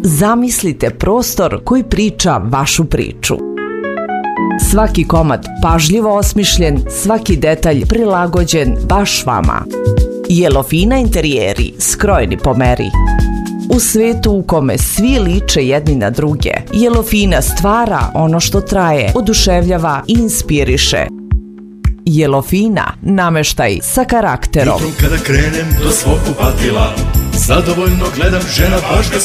Zamislite prostor koji priča vašu priču. Svaki komad pažljivo osmišljen, svaki detalj prilagođen baš vama. Yellowfina interijeri, skrojeni po meri. U svetu u kome svi liče jedni na druge, Yellowfina stvara ono što traje, oduševljava i inspiriše. Yellowfina, nameštaj sa karakterom. Jutrom kada krenem do svog kupatila, zadovoljno gledam, žena baš ga